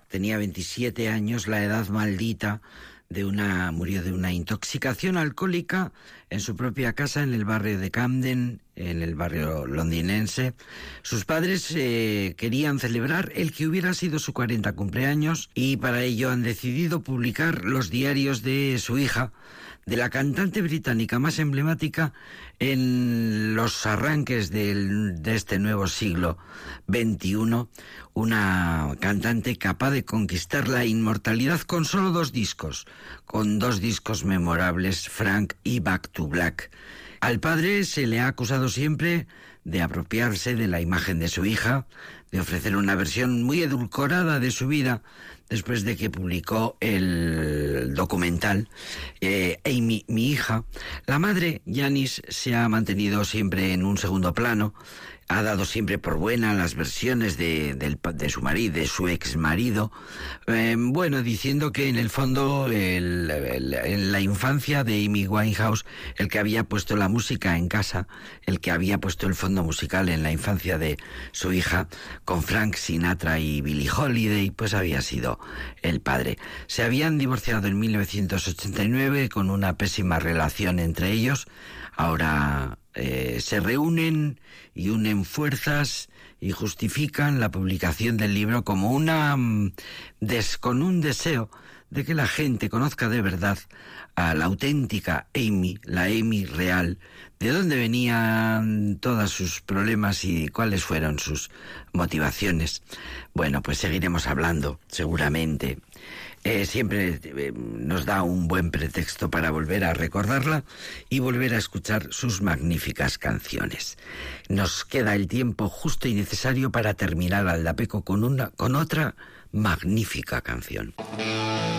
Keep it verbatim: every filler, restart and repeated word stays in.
Tenía veintisiete años, la edad maldita de una murió de una intoxicación alcohólica en su propia casa en el barrio de Camden, en el barrio londinense. Sus padres eh, querían celebrar el que hubiera sido su cuarenta cumpleaños y para ello han decidido publicar los diarios de su hija, de la cantante británica más emblemática en los arranques del, de este nuevo siglo veintiuno, una cantante capaz de conquistar la inmortalidad con solo dos discos, con dos discos memorables, Frank y Back to Black. Al padre se le ha acusado siempre de apropiarse de la imagen de su hija, de ofrecer una versión muy edulcorada de su vida, después de que publicó el documental eh, Amy, mi hija. La madre, Janis, se ha mantenido siempre en un segundo plano, ha dado siempre por buena las versiones de, de, de su marido, de su ex marido, eh, bueno, diciendo que en el fondo, el, el, en la infancia de Amy Winehouse, el que había puesto la música en casa, el que había puesto el fondo musical en la infancia de su hija, con Frank Sinatra y Billie Holiday, pues había sido el padre. Se habían divorciado en mil novecientos ochenta y nueve con una pésima relación entre ellos. Ahora eh, se reúnen y unen fuerzas y justifican la publicación del libro como una des, con un deseo de que la gente conozca de verdad a la auténtica Amy, la Amy real, de dónde venían todos sus problemas y cuáles fueron sus motivaciones. Bueno, pues seguiremos hablando, seguramente. Eh, siempre eh, nos da un buen pretexto para volver a recordarla y volver a escuchar sus magníficas canciones. Nos queda el tiempo justo y necesario para terminar Aldapeco con una, con otra magnífica canción.